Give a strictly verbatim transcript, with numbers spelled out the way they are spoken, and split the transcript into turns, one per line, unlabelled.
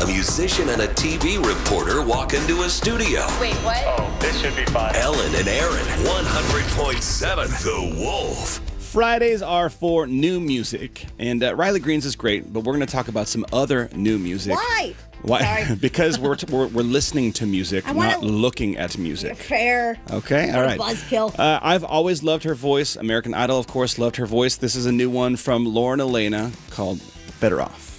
musician and a T V reporter walk into a studio.
Wait, what?
Oh, this should be fun.
Ellen and Aaron, one hundred point seven The Wolf.
Fridays are for new music, and uh, Riley Green's is great, but we're going to talk about some other new music.
Why?
Why?
Sorry.
Because we're, t- we're we're listening to music,
I wanna-
not looking at music.
Fair.
Okay, all
What a
right.
buzzkill.
Uh, I've always loved her voice. American Idol, of course, loved her voice. This is a new one from Lauren Elena called "Better Off."